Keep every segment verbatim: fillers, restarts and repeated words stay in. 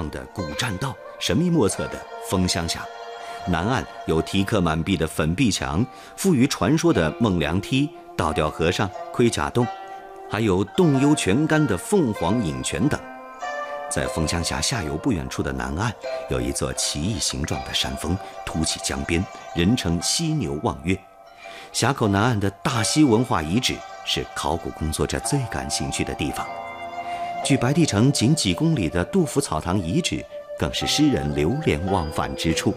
状的古栈道，神秘莫测的风箱峡。南岸有题刻满壁的粉壁墙，富于传说的孟良梯、倒吊和尚、盔甲洞，还有洞幽泉干的凤凰饮泉等。在风箱峡下游不远处的南岸，有一座奇异形状的山峰，凸起江边，人称犀牛望月。峡口南岸的大溪文化遗址是考古工作者最感兴趣的地方。距白帝城仅几公里的杜甫草堂遗址，更是诗人流连忘返之处。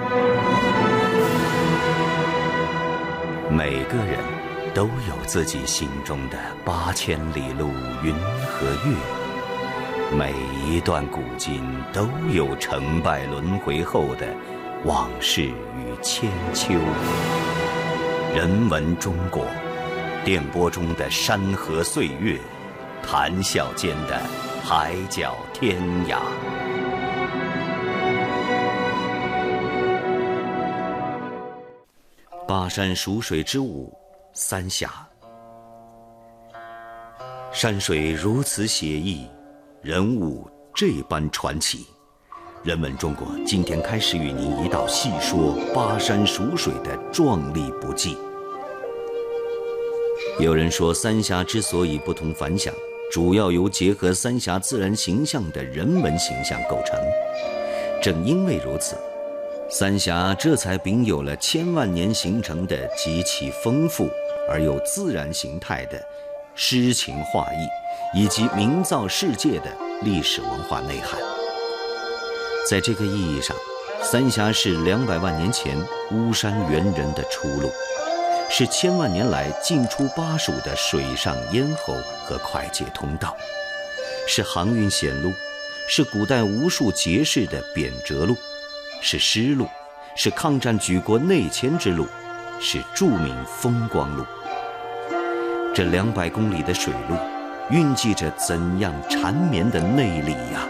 每个人都有自己心中的八千里路云和月，每一段古今都有成败轮回后的往事与千秋。人文中国，电波中的山河岁月，谈笑间的海角天涯。巴山蜀水之舞，三峡。山水如此写意，人物这般传奇。人文中国今天开始与您一道细说巴山蜀水的壮丽不济。有人说，三峡之所以不同凡响，主要由结合三峡自然形象的人文形象构成。正因为如此，三峡这才秉有了千万年形成的极其丰富而又自然形态的诗情画意，以及名噪世界的历史文化内涵。在这个意义上，三峡是两百万年前巫山猿人的出路，是千万年来进出巴蜀的水上咽喉和快捷通道，是航运线路，是古代无数节士的贬谪路，是丝路，是抗战举国内迁之路，是著名风光路。这两百公里的水路，蕴记着怎样缠绵的内力呀！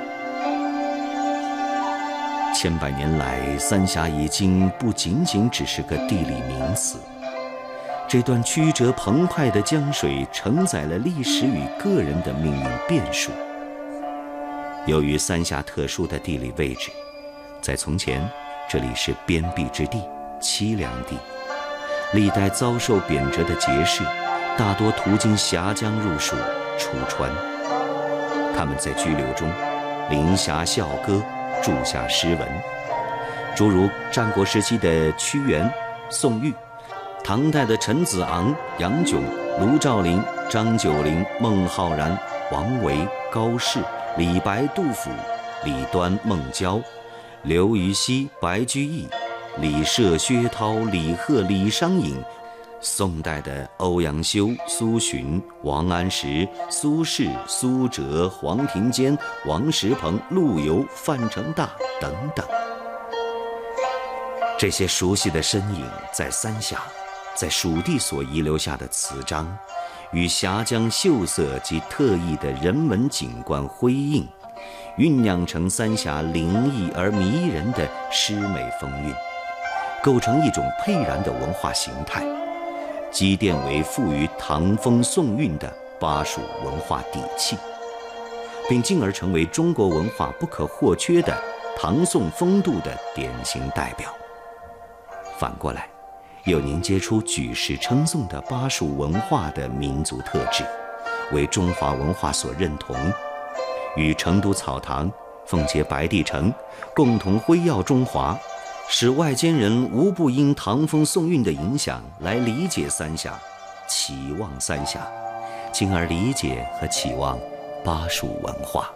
千百年来，三峡已经不仅仅只是个地理名词。这段曲折澎湃的江水，承载了历史与个人的命运变数。由于三峡特殊的地理位置，在从前，这里是边僻之地、凄凉地，历代遭受贬谪的节士，大多途经峡江入蜀出川。他们在居留中临峡校歌，注下诗文，诸如战国时期的屈原、宋玉，唐代的陈子昂、杨炯、卢照邻、张九龄、孟浩然、王维、高适、李白、杜甫、李端、孟郊、刘禹锡、白居易、李涉、薛涛、李贺、李商隐，宋代的欧阳修、苏洵、王安石、苏轼、苏辙、黄庭坚、王石鹏、陆游、范成大等等。这些熟悉的身影，在三峡，在蜀地所遗留下的词章，与峡江秀色及特异的人文景观辉映，酝酿成三峡灵异而迷人的诗美风韵，构成一种沛然的文化形态，积淀为富于唐风宋韵的巴蜀文化底气，并进而成为中国文化不可或缺的唐宋风度的典型代表。反过来，又凝结出举世称颂的巴蜀文化的民族特质，为中华文化所认同，与成都草堂、奉节白帝城共同辉耀中华，使外间人无不因唐风宋韵的影响来理解三峡，期望三峡，进而理解和期望巴蜀文化。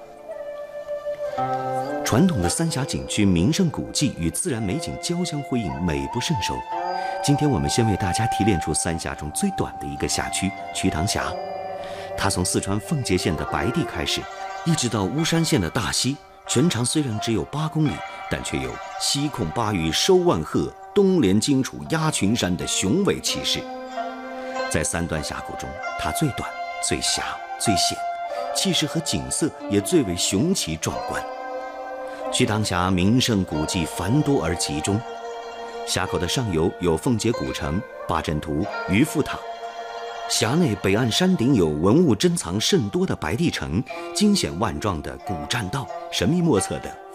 传统的三峡景区名胜古迹与自然美景交相辉映，美不胜收。今天我们先为大家提炼出三峡中最短的一个辖区瞿塘峡，它从四川奉节县的白帝开始，一直到巫山县的大溪，全长虽然只有八公里，但却有西控巴渝收万壑，东连荆楚压群山的雄伟气势。在三段峡谷中，它最短、最狭、最险，气势和景色也最为雄奇壮观。瞿塘峡名胜古迹繁多而集中，峡口的上游有奉节古城、八阵图、渔父塔，峡内北岸山顶有文物珍藏甚多的白帝城，惊险万状的古栈道，神秘莫测的